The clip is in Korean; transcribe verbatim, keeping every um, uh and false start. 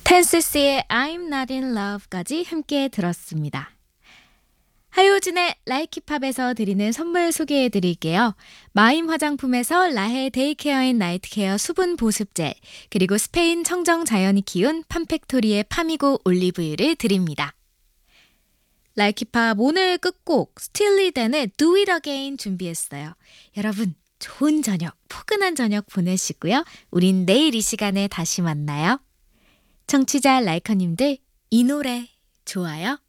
텐시스의 I'm Not in Love까지 함께 들었습니다. 하효진의 라이키팝에서 드리는 선물 소개해 드릴게요. 마임 화장품에서 라헤 데이케어 앤 나이트케어 수분 보습젤, 그리고 스페인 청정 자연이 키운 팜팩토리의 파미고 올리브유를 드립니다. 라이키팝 오늘 끝곡 스틸리덴의 Do It Again 준비했어요. 여러분 좋은 저녁, 포근한 저녁 보내시고요. 우린 내일 이 시간에 다시 만나요. 청취자 라이커님들 이 노래 좋아요?